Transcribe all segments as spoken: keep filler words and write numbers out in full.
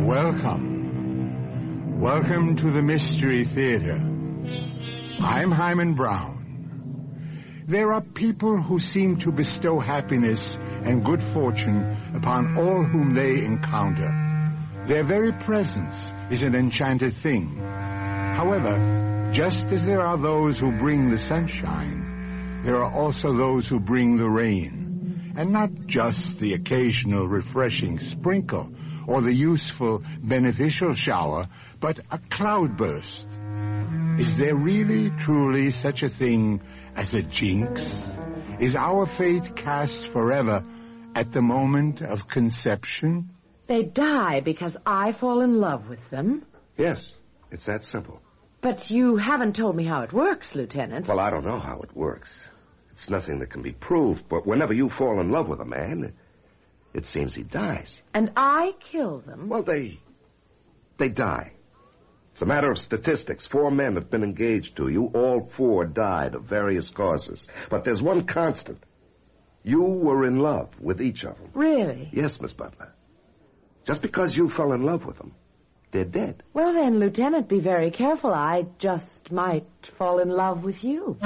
Welcome. Welcome to the Mystery Theater. I'm Hyman Brown. There are people who seem to bestow happiness and good fortune upon all whom they encounter. Their very presence is an enchanted thing. However, just as there are those who bring the sunshine, there are also those who bring the rain, and not just the occasional refreshing sprinkle or the useful, beneficial shower, but a cloudburst. Is there really, truly such a thing as a jinx? Is our fate cast forever at the moment of conception? They die because I fall in love with them? Yes, it's that simple. But you haven't told me how it works, Lieutenant. Well, I don't know how it works. It's nothing that can be proved, but whenever you fall in love with a man, it seems he dies. And I kill them? Well, they... they die. It's a matter of statistics. Four men have been engaged to you. All four died of various causes. But there's one constant. You were in love with each of them. Really? Yes, Miss Butler. Just because you fell in love with them, they're dead. Well, then, Lieutenant, be very careful. I just might fall in love with you.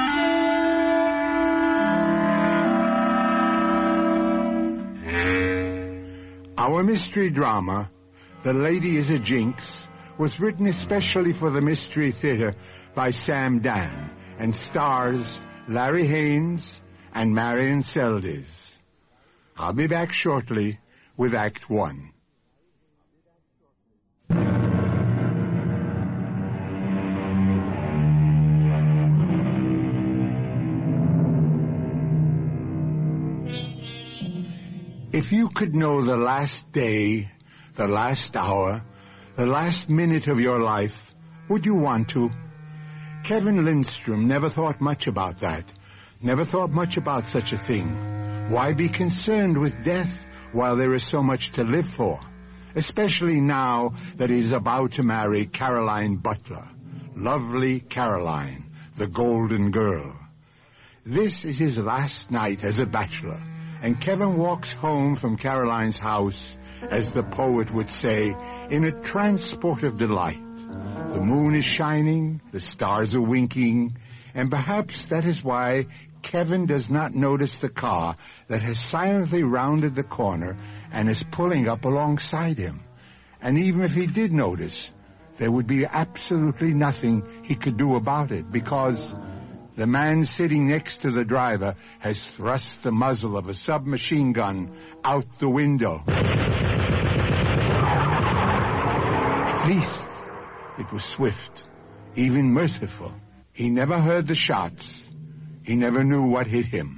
Our mystery drama, The Lady is a Jinx, was written especially for the Mystery Theater by Sam Dan and stars Larry Haynes and Marion Seldes. I'll be back shortly with Act One. If you could know the last day, the last hour, the last minute of your life, would you want to? Kevin Lindstrom never thought much about that, never thought much about such a thing. Why be concerned with death while there is so much to live for? Especially now that he is about to marry Caroline Butler, lovely Caroline, the golden girl. This is his last night as a bachelor, and Kevin walks home from Caroline's house, as the poet would say, in a transport of delight. The moon is shining, the stars are winking, and perhaps that is why Kevin does not notice the car that has silently rounded the corner and is pulling up alongside him. And even if he did notice, there would be absolutely nothing he could do about it, because the man sitting next to the driver has thrust the muzzle of a submachine gun out the window. At least it was swift, even merciful. He never heard the shots. He never knew what hit him.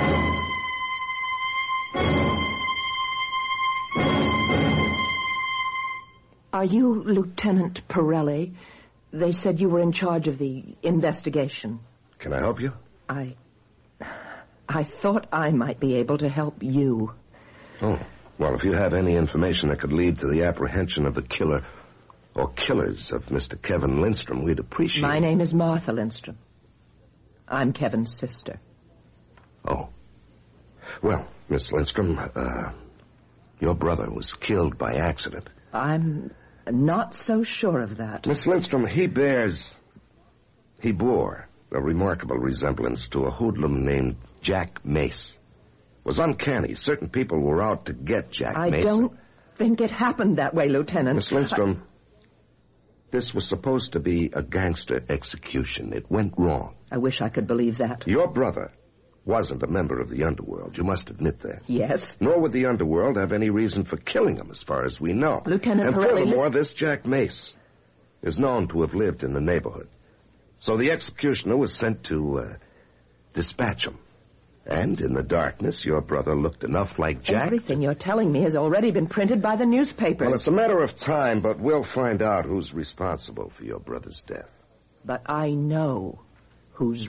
Are you Lieutenant Pirelli? They said you were in charge of the investigation. Can I help you? I... I thought I might be able to help you. Oh, well, if you have any information that could lead to the apprehension of the killer or killers of Mister Kevin Lindstrom, we'd appreciate it. My name is Martha Lindstrom. I'm Kevin's sister. Oh. Well, Miss Lindstrom, uh, your brother was killed by accident. I'm not so sure of that. Miss Lindstrom, he bears... he bore a remarkable resemblance to a hoodlum named Jack Mace. It was uncanny. Certain people were out to get Jack I Mace. I don't think it happened that way, Lieutenant. Miss Lindstrom, I... this was supposed to be a gangster execution. It went wrong. I wish I could believe that. Your brother wasn't a member of the underworld. You must admit that. Yes. Nor would the underworld have any reason for killing him, as far as we know. Lieutenant And Pirelli, furthermore, listen... this Jack Mace is known to have lived in the neighborhood. So the executioner was sent to uh, dispatch him. And in the darkness, your brother looked enough like Jack. Everything you're telling me has already been printed by the newspapers. Well, it's a matter of time, but we'll find out who's responsible for your brother's death. But I know who's